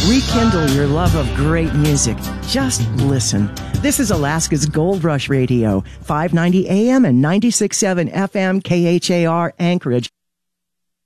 Rekindle your love of great music. Just listen. This is Alaska's Gold Rush Radio, 590 AM and 96.7 FM KHAR Anchorage,